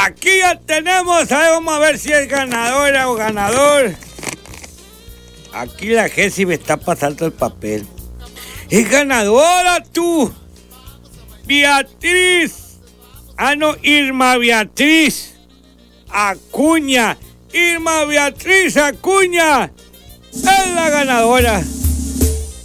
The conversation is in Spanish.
Aquí ya tenemos, vamos a ver si es ganadora o ganador. Aquí la Jessy me está pasando el papel. ¡Es ganadora tú! Beatriz. No, Irma Beatriz Acuña. Irma Beatriz Acuña es la ganadora.